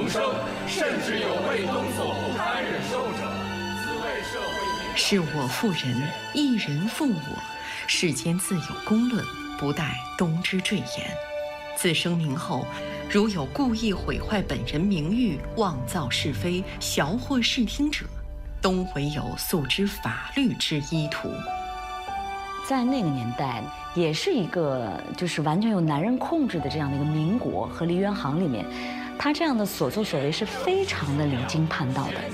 重生，甚至有被东所不堪忍受者。自为社会是我负人，一人负我，世间自有公论，不待东之赘言。自声明后，如有故意毁坏本人名誉、妄造是非、淆惑视听者，东唯有诉之法律之依途。 在那个年代，也是一个就是完全由男人控制的这样的一个民国和梨园行里面，他这样的所作所为是非常的离经叛道的。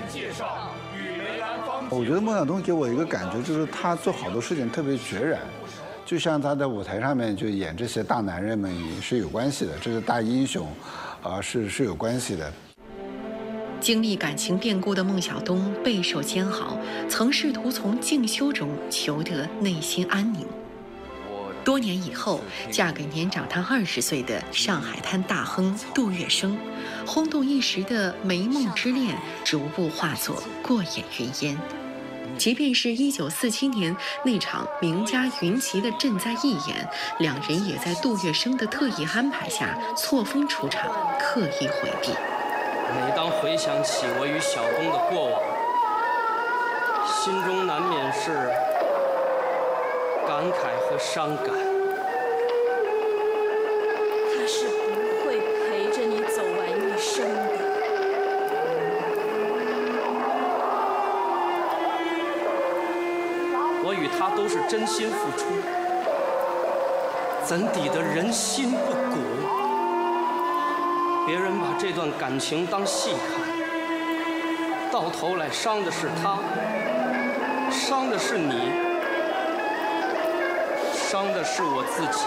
我觉得孟小冬给我一个感觉，就是他做好多事情特别决然，就像他在舞台上面就演这些大男人们也是有关系的，这是大英雄，是有关系的。 经历感情变故的孟小冬备受煎熬，曾试图从静修中求得内心安宁。多年以后，嫁给年长她20岁的上海滩大亨杜月笙，轰动一时的梅梦之恋逐步化作过眼云烟。即便是1947年那场名家云集的赈灾义演，两人也在杜月笙的特意安排下错峰出场，刻意回避。 每当回想起我与小冬的过往，心中难免是感慨和伤感。 他是不会陪着你走完一生的。 我与他都是真心付出，怎抵得人心不古？别人把这段感情当戏看，到头来伤的是他，伤的是你，伤的是我自己。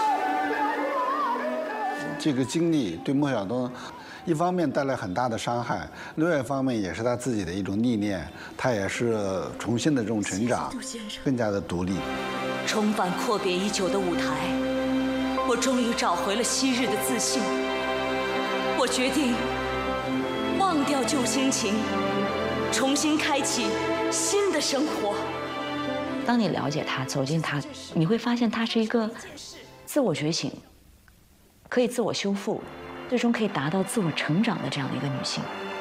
这个经历对孟小冬，一方面带来很大的伤害，另外一方面也是他自己的一种历练，他也是重新的这种成长，更加的独立。 重返阔别已久的舞台，我终于找回了昔日的自信。我决定忘掉旧心情，重新开启新的生活。当你了解她，走进她，你会发现她是一个自我觉醒，可以自我修复，最终可以达到自我成长的这样的一个女性。